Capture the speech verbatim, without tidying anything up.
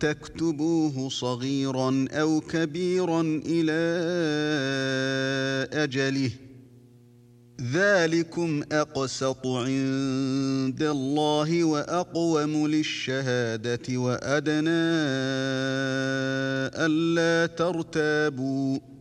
تكتبوه صغيرا أو كبيرا إلى أجله ذلكم أقسط عند الله وأقوم للشهادة وأدنى ألا ترتابوا